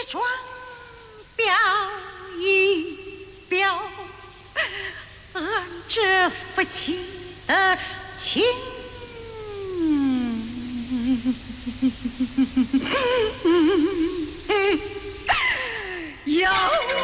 装表一表，俺这夫妻的情。